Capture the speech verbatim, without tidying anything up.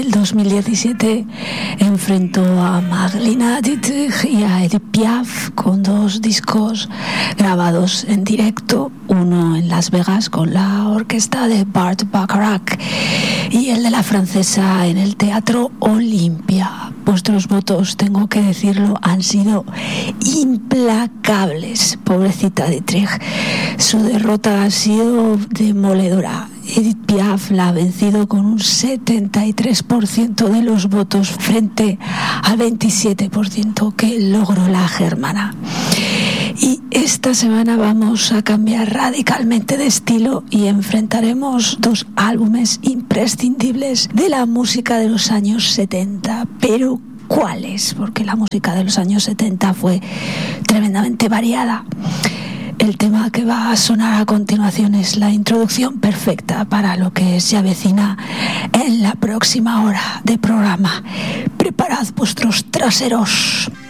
El dos mil diecisiete enfrentó a Marlene Dietrich y a Edith Piaf con dos discos grabados en directo, uno en Las Vegas con la orquesta de Burt Bacharach y el de la francesa en el Teatro Olimpia. Vuestros votos, tengo que decirlo, han sido implacables. Pobrecita Dietrich, su derrota ha sido demoledora. Edith Piaf la ha vencido con un setenta y tres por ciento de los votos frente al veintisiete por ciento que logró la germana. Y esta semana vamos a cambiar radicalmente de estilo y enfrentaremos dos álbumes imprescindibles de la música de los años setenta. Pero ¿cuáles? Porque la música de los años setenta fue tremendamente variada. El tema que va a sonar a continuación es la introducción perfecta para lo que se avecina en la próxima hora de programa. Preparad vuestros traseros.